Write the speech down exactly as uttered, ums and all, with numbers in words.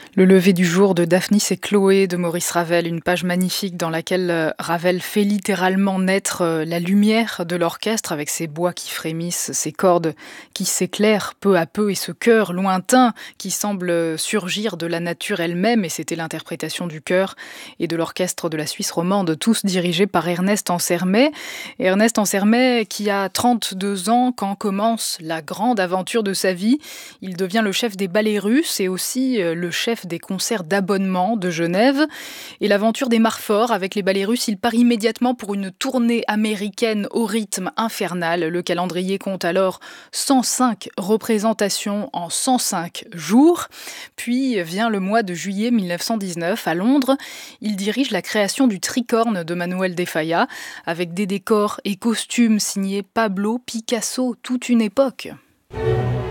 Le lever du jour de Daphnis et Chloé de Maurice Ravel, une page magnifique dans laquelle euh, Ravel fait littéralement naître euh, la lumière de l'orchestre avec ses bois qui frémissent, ses cordes qui s'éclairent peu à peu et ce chœur lointain qui semble euh, surgir de la nature elle-même, et c'était l'interprétation du chœur et de l'orchestre de la Suisse romande, tous dirigés par Ernest Ansermet. Ernest Ansermet qui a trente-deux ans quand commence la grande aventure de sa vie. Il devient le chef des ballets russes et aussi euh, le chef des concerts d'abonnement de Genève. Et l'aventure démarre fort avec les ballets russes. Il part immédiatement pour une tournée américaine au rythme infernal. Le calendrier compte alors cent cinq représentations en cent cinq jours. Puis vient le mois de juillet mille neuf cent dix-neuf à Londres. Il dirige la création du Tricorne de Manuel de Falla avec des décors et costumes signés Pablo Picasso, toute une époque.